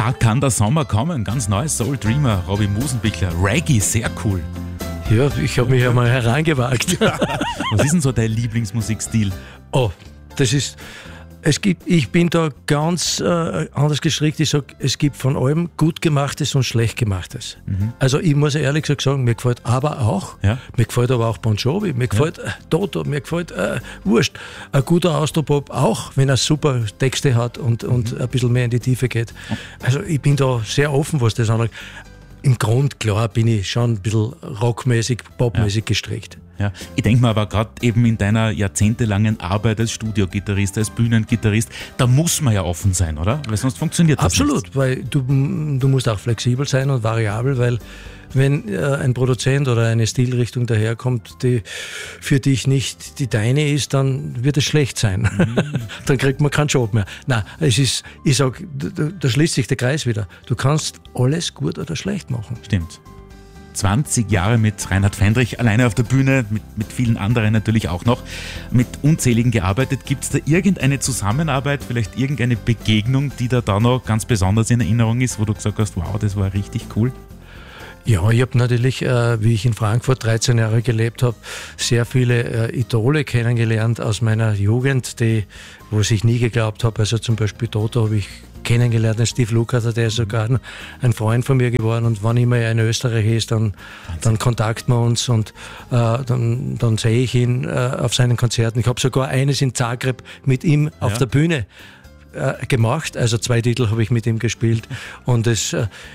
Da kann der Sommer kommen. Ganz neues Soul Dreamer, Robbie Musenbichler. Reggae, sehr cool. Ja, ich habe mich ja mal herangewagt. Was ist denn so dein Lieblingsmusikstil? Oh, ich bin da ganz anders gestrickt. Ich sage, es gibt von allem gut gemachtes und schlecht gemachtes. Also ich muss ehrlich gesagt sagen, mir gefällt aber auch, mir gefällt aber auch Bon Jovi, mir gefällt Toto, mir gefällt Wurscht. Ein guter Austropop auch, wenn er super Texte hat und ein bisschen mehr in die Tiefe geht. Also ich bin da sehr offen, was das angeht. Im Grund, klar, bin ich schon ein bisschen rockmäßig, popmäßig gestrickt. Ja. Ich denke mir aber gerade eben in deiner jahrzehntelangen Arbeit als Studiogitarrist, als Bühnengitarrist, da muss man ja offen sein, oder? Weil sonst funktioniert das Absolut, nicht. weil du musst auch flexibel sein und variabel, weil wenn ein Produzent oder eine Stilrichtung daherkommt, die für dich nicht die deine ist, dann wird es schlecht sein. Dann kriegt man keinen Job mehr. Nein, ich sage, da schließt sich der Kreis wieder. Du kannst alles gut oder schlecht machen. Stimmt. 20 Jahre mit Reinhard Fendrich alleine auf der Bühne, mit vielen anderen natürlich auch noch, mit unzähligen gearbeitet. Gibt es da irgendeine Zusammenarbeit, vielleicht irgendeine Begegnung, die da noch ganz besonders in Erinnerung ist, wo du gesagt hast, wow, das war richtig cool? Ja, ich habe natürlich, wie ich in Frankfurt 13 Jahre gelebt habe, sehr viele Idole kennengelernt aus meiner Jugend, wo ich nie geglaubt habe. Also zum Beispiel Toto habe ich kennengelernt, den Steve Lukather, der ist sogar ein Freund von mir geworden, und wann immer er in Österreich ist, dann kontakten wir uns und dann sehe ich ihn auf seinen Konzerten. Ich habe sogar eines in Zagreb mit ihm auf der Bühne gemacht, also 2 Titel habe ich mit ihm gespielt, und das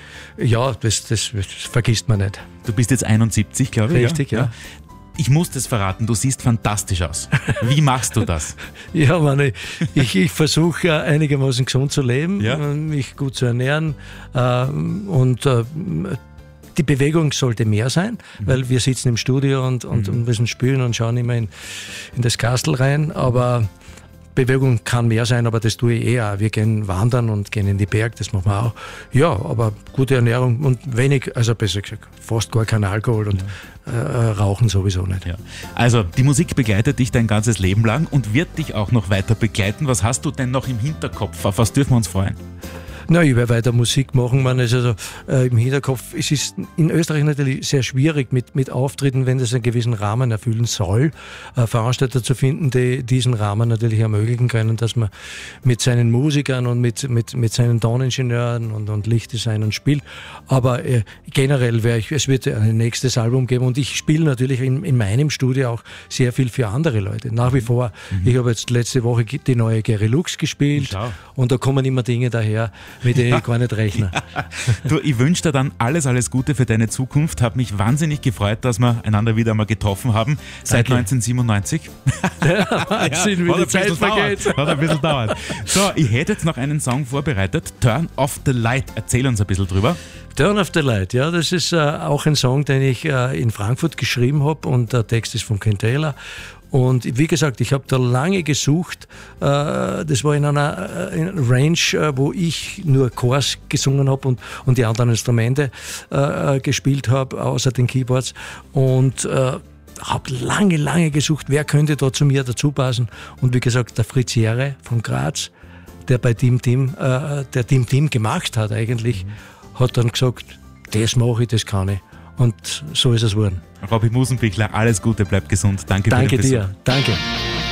vergisst man nicht. Du bist jetzt 71, glaube ich. Richtig, ja. Ich muss das verraten, du siehst fantastisch aus. Wie machst du das? Ja, ich versuche einigermaßen gesund zu leben, mich gut zu ernähren, und die Bewegung sollte mehr sein, weil wir sitzen im Studio und müssen spielen und schauen immer in das Kastel rein, aber Bewegung kann mehr sein, aber das tue ich auch. Wir gehen wandern und gehen in die Berge, das machen wir auch. Ja, aber gute Ernährung und wenig, also besser gesagt, fast gar kein Alkohol und Rauchen sowieso nicht. Ja. Also die Musik begleitet dich dein ganzes Leben lang und wird dich auch noch weiter begleiten. Was hast du denn noch im Hinterkopf? Auf was dürfen wir uns freuen? Na, ich werde weiter Musik machen. Man ist also im Hinterkopf. Es ist in Österreich natürlich sehr schwierig mit Auftritten, wenn das einen gewissen Rahmen erfüllen soll, Veranstalter zu finden, die diesen Rahmen natürlich ermöglichen können, dass man mit seinen Musikern und mit seinen Toningenieuren und Lichtdesign und spielt. Aber generell es wird ein nächstes Album geben, und ich spiele natürlich in meinem Studio auch sehr viel für andere Leute. Nach wie vor. Ich habe jetzt letzte Woche die neue Gary Lux gespielt, und da kommen immer Dinge daher, mit denen ich gar nicht rechne. Du, ich wünsche dir dann alles Gute für deine Zukunft. Habe mich wahnsinnig gefreut, dass wir einander wieder mal getroffen haben. Seit 1997. Ja, Wahnsinn, wie die Zeit vergeht. Hat ein bisschen dauert. So, ich hätte jetzt noch einen Song vorbereitet. Turn Off the Light. Erzähl uns ein bisschen drüber. Turn Off the Light, ja, das ist auch ein Song, den ich in Frankfurt geschrieben habe, und der Text ist von Ken Taylor. Und wie gesagt, ich habe da lange gesucht. Das war in einer Range, wo ich nur Chors gesungen habe und die anderen Instrumente gespielt habe, außer den Keyboards. Und habe lange gesucht, wer könnte da zu mir dazu passen. Und wie gesagt, der Fritz Jere von Graz, der bei Team gemacht hat eigentlich, hat dann gesagt, das mache ich, das kann ich. Und so ist es geworden. Robbie Musenbichler, alles Gute, bleib gesund. Danke für den Besuch. Danke dir. Danke.